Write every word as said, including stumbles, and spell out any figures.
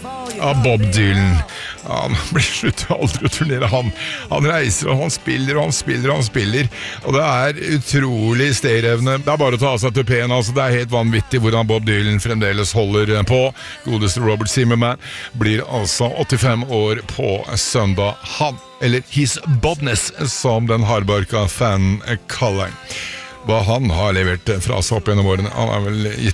Ja, Bob Dylan. Han blir slutt aldri å turnere. Han, han reiser og han spiller og han spiller og han spiller. Og det er utrolig stayerevne. Det er bare å ta av seg tupeen. Altså, det er helt vanvittig hvordan Bob Dylan fremdeles holder på. Godeste Robert Zimmerman blir altså åttifem år på søndag. Han, eller His Bobness, som den hardbarka fan kaller han. Hva han har levert fra seg opp gjennom årene. Han har vel gitt